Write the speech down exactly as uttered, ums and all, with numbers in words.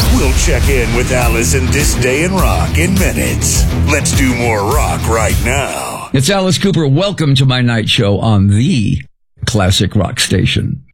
We'll check in with Alice and This Day in Rock in minutes. Let's do more rock right now. It's Alice Cooper. Welcome to my night show on the Classic Rock Station.